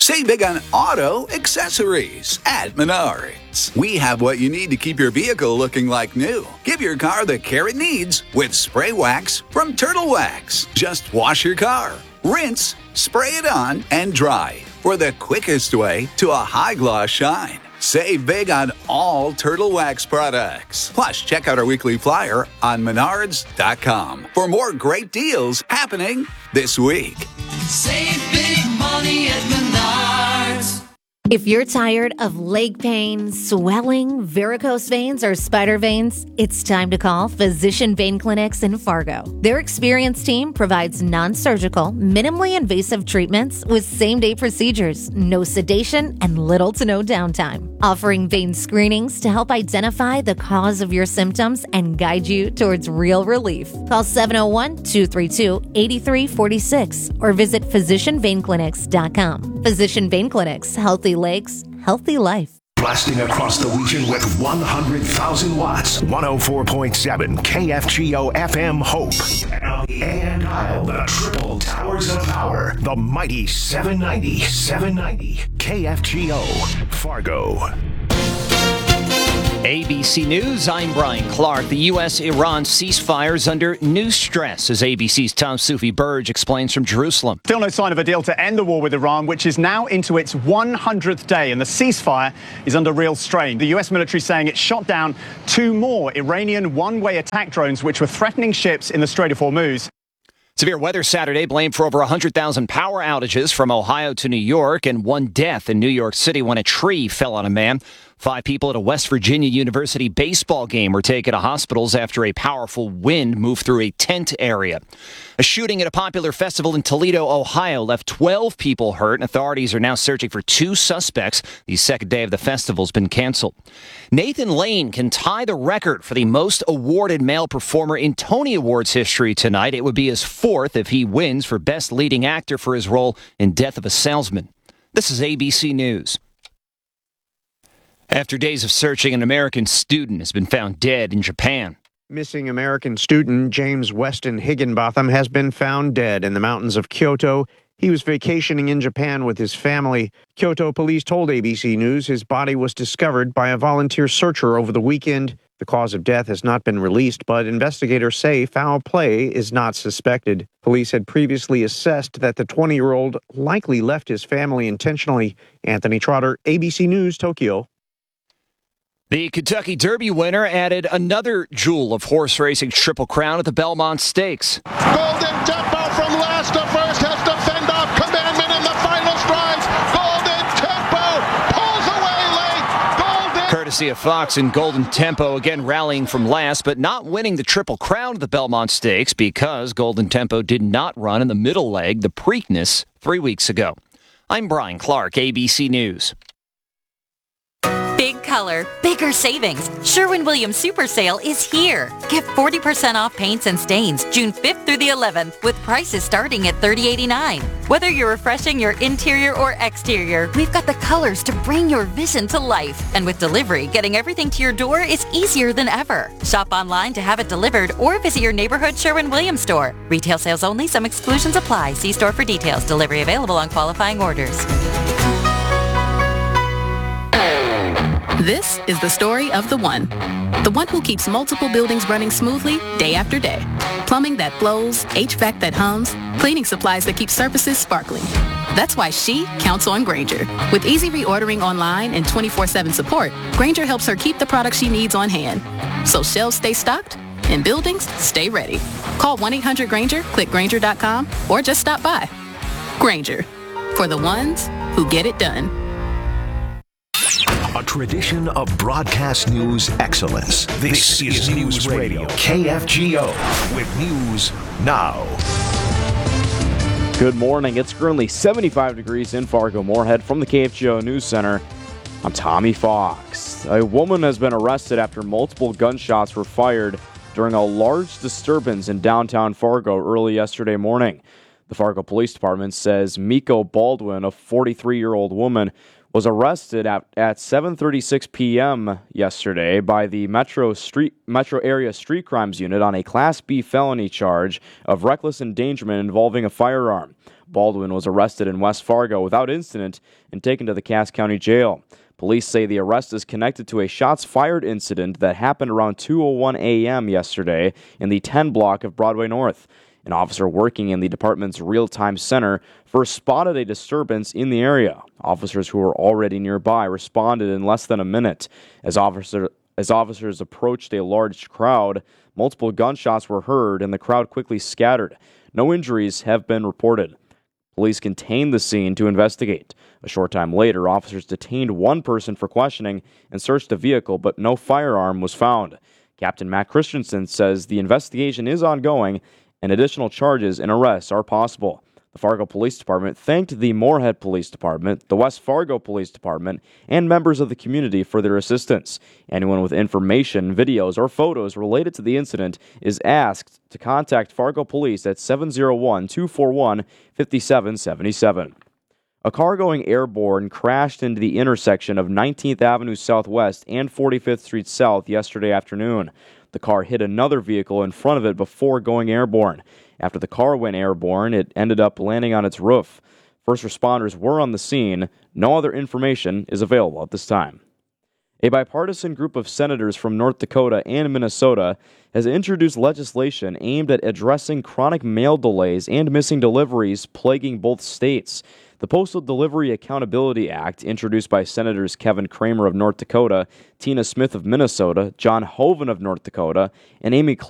Save big on auto accessories at Menards. We have what you need to keep your vehicle looking like new. Give your car the care it needs with spray wax from Turtle Wax. Just wash your car, rinse, spray it on, and dry for the quickest way to a high gloss shine. Save big on all Turtle Wax products. Plus, check out our weekly flyer on menards.com for more great deals happening this week. Save big money at Menards. If you're tired of leg pain, swelling, varicose veins, or spider veins, it's time to call Physician Vein Clinics in Fargo. Their experienced team provides non-surgical, minimally invasive treatments with same-day procedures, no sedation, and little to no downtime. Offering vein screenings to help identify the cause of your symptoms and guide you towards real relief. Call 701-232-8346 or visit physicianveinclinics.com. Physician Vein Clinics, healthy legs, healthy life. Blasting across the region with 100,000 watts. 104.7 KFGO FM Hope. And dial the triple towers of power. The mighty 790 KFGO Fargo. ABC News, I'm Brian Clark. The U.S.-Iran ceasefire is under new stress, as ABC's Tom Sufi Burge explains from Jerusalem. Still no sign of a deal to end the war with Iran, which is now into its 100th day, and the ceasefire is under real strain. The U.S. military saying it shot down 2 more Iranian one-way attack drones, which were threatening ships in the Strait of Hormuz. Severe weather Saturday blamed for over 100,000 power outages from Ohio to New York, and 1 death in New York City when a tree fell on a man. 5 people at a West Virginia University baseball game were taken to hospitals after a powerful wind moved through a tent area. A shooting at a popular festival in Toledo, Ohio left 12 people hurt, and authorities are now searching for 2 suspects. The second day of the festival has been canceled. Nathan Lane can tie the record for the most awarded male performer in Tony Awards history tonight. It would be his 4th if he wins for Best Leading Actor for his role in Death of a Salesman. This is ABC News. After days of searching, an American student has been found dead in Japan. Missing American student James Weston Higginbotham has been found dead in the mountains of Kyoto. He was vacationing in Japan with his family. Kyoto police told ABC News his body was discovered by a volunteer searcher over the weekend. The cause of death has not been released, but investigators say foul play is not suspected. Police had previously assessed that the 20-year-old likely left his family intentionally. Anthony Trotter, ABC News, Tokyo. The Kentucky Derby winner added another jewel of horse racing's Triple Crown at the Belmont Stakes. Golden Tempo from last to first has to fend off Commandment in the final strides. Golden Tempo pulls away late. Courtesy of Fox, and Golden Tempo again rallying from last, but not winning the Triple Crown of the Belmont Stakes because Golden Tempo did not run in the middle leg, the Preakness, 3 weeks ago. I'm Brian Clark, ABC News. Big color, bigger savings. Sherwin-Williams Super Sale is here. Get 40% off paints and stains June 5th through the 11th with prices starting at $30.89. Whether you're refreshing your interior or exterior, we've got the colors to bring your vision to life. And with delivery, getting everything to your door is easier than ever. Shop online to have it delivered or visit your neighborhood Sherwin-Williams store. Retail sales only. Some exclusions apply. See store for details. Delivery available on qualifying orders. This is the story of the one who keeps multiple buildings running smoothly day after day. Plumbing that flows, HVAC that hums, cleaning supplies that keep surfaces sparkling. That's why she counts on Grainger. With easy reordering online and 24/7 support, Grainger helps her keep the products she needs on hand. So shelves stay stocked and buildings stay ready. Call 1-800-GRAINGER, click Grainger.com, or just stop by. Grainger, for the ones who get it done. A tradition of broadcast news excellence. This is News Radio, KFGO, with news now. Good morning. It's currently 75 degrees in Fargo-Moorhead. From the KFGO News Center, I'm Tommy Fox. A woman has been arrested after multiple gunshots were fired during a large disturbance in downtown Fargo early yesterday morning. The Fargo Police Department says Miko Baldwin, a 43-year-old woman, was arrested at 7:36 p.m. yesterday by the Metro Area Street Crimes Unit on a Class B felony charge of reckless endangerment involving a firearm. Baldwin was arrested in West Fargo without incident and taken to the Cass County Jail. Police say the arrest is connected to a shots-fired incident that happened around 2:01 a.m. yesterday in the 10 block of Broadway North. An officer working in the department's real-time center first spotted a disturbance in the area. Officers who were already nearby responded in less than a minute. As officers approached a large crowd, multiple gunshots were heard and the crowd quickly scattered. No injuries have been reported. Police contained the scene to investigate. A short time later, officers detained one person for questioning and searched the vehicle, but no firearm was found. Captain Matt Christensen says the investigation is ongoing and additional charges and arrests are possible. The Fargo Police Department thanked the Moorhead Police Department, the West Fargo Police Department, and members of the community for their assistance. Anyone with information, videos, or photos related to the incident is asked to contact Fargo Police at 701-241-5777. A car going airborne crashed into the intersection of 19th Avenue Southwest and 45th Street South yesterday afternoon. The car hit another vehicle in front of it before going airborne. After the car went airborne, it ended up landing on its roof. First responders were on the scene. No other information is available at this time. A bipartisan group of senators from North Dakota and Minnesota has introduced legislation aimed at addressing chronic mail delays and missing deliveries plaguing both states. The Postal Delivery Accountability Act, introduced by Senators Kevin Kramer of North Dakota, Tina Smith of Minnesota, John Hoeven of North Dakota, and Amy